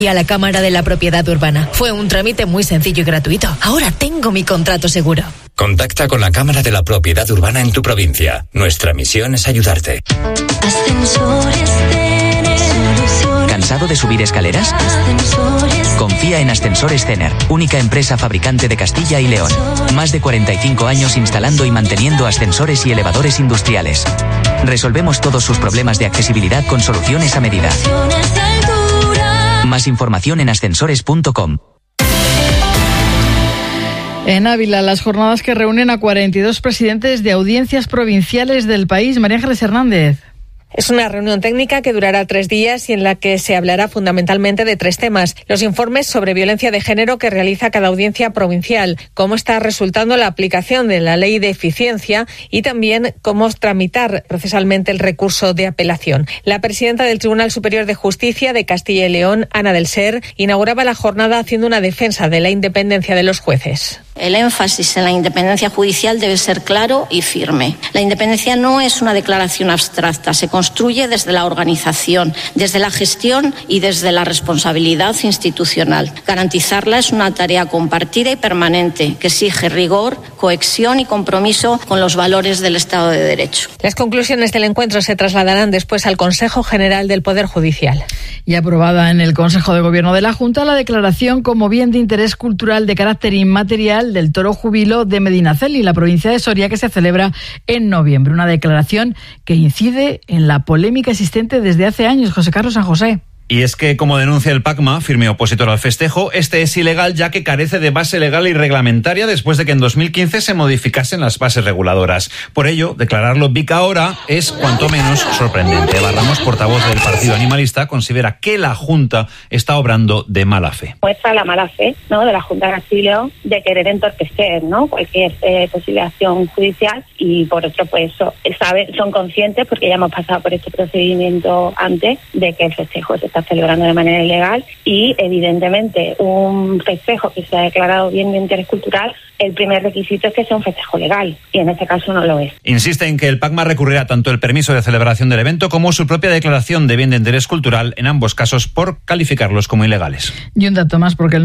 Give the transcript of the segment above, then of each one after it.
Y a la Cámara de la Propiedad Urbana. Fue un trámite muy sencillo y gratuito. Ahora tengo mi contrato seguro. Contacta con la Cámara de la Propiedad Urbana en tu provincia. Nuestra misión es ayudarte. Ascensores Cener. ¿Cansado de subir escaleras? Confía en Ascensores Cener, única empresa fabricante de Castilla y León. Más de 45 años instalando y manteniendo ascensores y elevadores industriales. Resolvemos todos sus problemas de accesibilidad con soluciones a medida. Más información en ascensores.com. En Ávila, las jornadas que reúnen a 42 presidentes de audiencias provinciales del país. María Ángeles Hernández. Es una reunión técnica que durará 3 días y en la que se hablará fundamentalmente de 3 temas. Los informes sobre violencia de género que realiza cada audiencia provincial, cómo está resultando la aplicación de la ley de eficiencia y también cómo tramitar procesalmente el recurso de apelación. La presidenta del Tribunal Superior de Justicia de Castilla y León, Ana del Ser, inauguraba la jornada haciendo una defensa de la independencia de los jueces. El énfasis en la independencia judicial debe ser claro y firme. La independencia no es una declaración abstracta, se construye desde la organización, desde la gestión y desde la responsabilidad institucional. Garantizarla es una tarea compartida y permanente que exige rigor, cohesión y compromiso con los valores del Estado de Derecho. Las conclusiones del encuentro se trasladarán después al Consejo General del Poder Judicial. Y aprobada en el Consejo de Gobierno de la Junta la declaración como bien de interés cultural de carácter inmaterial del Toro Júbilo de Medinaceli, la provincia de Soria, que se celebra en noviembre. Una declaración que incide en la polémica existente desde hace años. José Carlos San José. Y es que, como denuncia el PACMA, firme opositor al festejo, este es ilegal ya que carece de base legal y reglamentaria después de que en 2015 se modificasen las bases reguladoras. Por ello, declararlo BIC ahora es cuanto menos sorprendente. Eva Ramos, portavoz del Partido Animalista, considera que la Junta está obrando de mala fe. Muestra la mala fe, ¿no?, de la Junta de Castilla y León de querer entorpecer, ¿no?, cualquier posible acción judicial, y por otro, pues son conscientes, porque ya hemos pasado por este procedimiento antes, de que el festejo se está celebrando de manera ilegal y, evidentemente, un festejo que se ha declarado bien de interés cultural, el primer requisito es que sea un festejo legal, y en este caso no lo es. Insiste en que el PACMA recurrirá tanto el permiso de celebración del evento como su propia declaración de bien de interés cultural, en ambos casos por calificarlos como ilegales. Y un dato más, porque el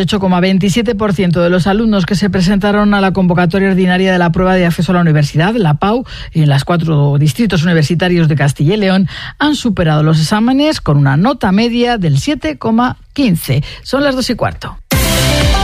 98,27% de los alumnos que se presentaron a la convocatoria ordinaria de la prueba de acceso a la universidad, la PAU, en las 4 distritos universitarios de Castilla y León, han superado los exámenes con una nota media del 7,15. Son las 2:15.